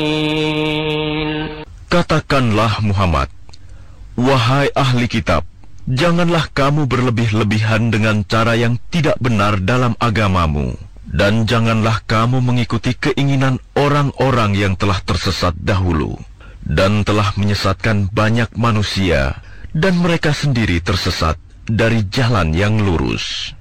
Katakanlah Muhammad, wahai ahli kitab, janganlah kamu berlebih-lebihan dengan cara yang tidak benar dalam agamamu, dan janganlah kamu mengikuti keinginan orang-orang yang telah tersesat dahulu, dan telah menyesatkan banyak manusia, dan mereka sendiri tersesat dari jalan yang lurus.